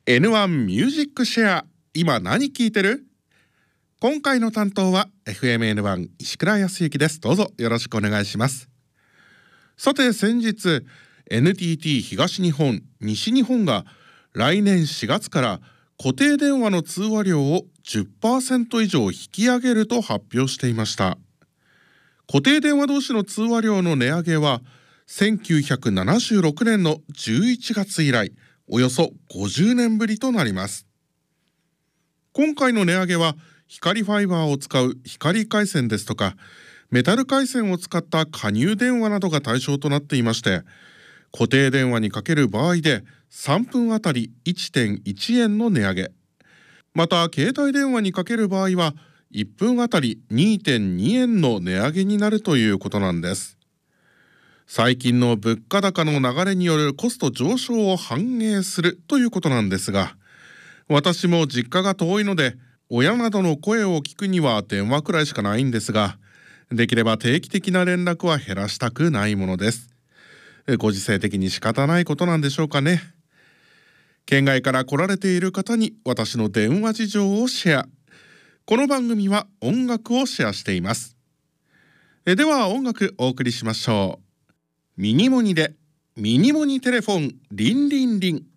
N1 ミュージックシェア、今何聞いてる？今回の担当は FMN1 石倉康之です。どうぞよろしくお願いします。さて先日 NTT 東日本西日本が来年4月から固定電話の通話料を 10% 以上引き上げると発表していました。固定電話同士の通話料の値上げは1976年の11月以来およそ50年ぶりとなります。今回の値上げは光ファイバーを使う光回線ですとかメタル回線を使った加入電話などが対象となっていまして、固定電話にかける場合で3分あたり 1.1 円の値上げ、また携帯電話にかける場合は1分あたり 2.2 円の値上げになるということなんです。最近の物価高の流れによるコスト上昇を反映するということなんですが、私も実家が遠いので親などの声を聞くには電話くらいしかないんですが、できれば定期的な連絡は減らしたくないものです。ご時世的に仕方ないことなんでしょうかね。県外から来られている方に私の電話事情をシェア。この番組は音楽をシェアしています。では音楽お送りしましょう。ミニモニでミニモニテレフォンリンリンリン。